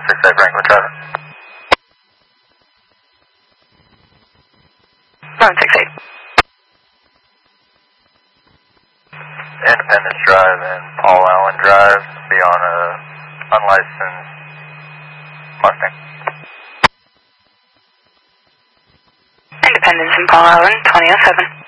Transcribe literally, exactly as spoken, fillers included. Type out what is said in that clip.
six eight Franklin traffic. seven six eight. Independence Drive and Paul Allen Drive, be on a unlicensed Mustang. Independence and Paul Allen, twenty oh seven.